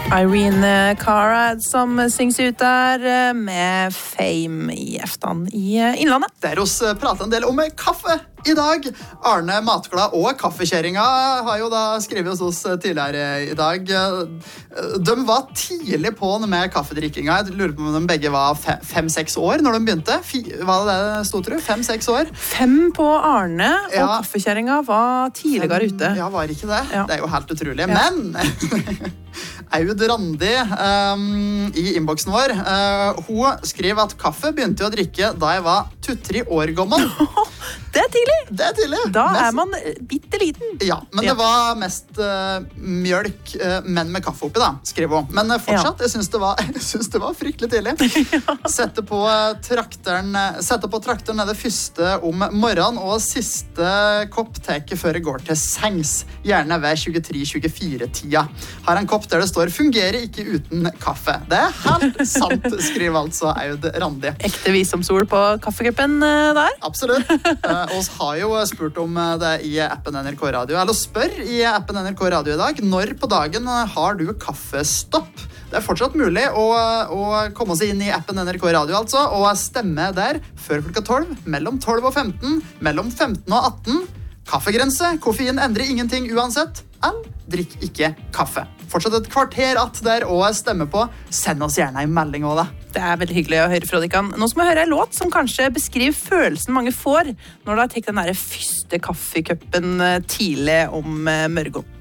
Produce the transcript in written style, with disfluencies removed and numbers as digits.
Irene Cara som syngs ut der med Fame i eftan i Innlandet. Deros prater en del om kaffe i dag. Arne Matglad og kaffekjæringa har jo da skrevet hos oss tidligere i dag. De var tidlig på med kaffedrikkinga. Jeg lurer på om de begge var 5-6 år når de begynte. Hva var det stod, tror du? 5-6 år? 5 på Arne, og kaffekjæringa var tidligere ute. Ja, var ikke det? Ja. Det er jo helt utrolig. Ja. Men Aud Randi i innboksen vår, hun skriver at kaffe begynte å drikke da jeg var 2-3 år gammel. Det er tidlig! Det er tidlig. Da er man bitteliten. Ja, men det var mest mjølk, men med kaffe oppi da, skriver hun. Men fortsatt, jeg synes det var fryktelig tidlig. Sette på trakteren er det første om morgenen, og siste kopp teke før jeg går til sengs. Gjerne ved 23-24-tida. Har en kopp der det står fungerer ikke uten kaffe. Det er helt sant, skriver altså Aud Randi. Ekte visdomsord på kaffekuppen der. Absolutt. Oss har jo spurt om det i appen NRK Radio, eller spør i appen NRK Radio i dag, når på dagen har du kaffestopp? Det er fortsatt mulig å komme seg inn i appen NRK Radio altså, og stemme der før klokka 12, mellom 12 og 15, mellom 15 og 18. Kaffegrense, koffein endrer ingenting uansett, drikk ikke kaffe. Fortsatt et kvarter att der og stemme på. Send oss gjerne en melding også da. Det er veldig hyggelig å høre fra dere. Nå skal vi høre en låt som kanskje beskriver følelsen mange får når du har tatt den der første kaffekuppen tidlig om morgenen.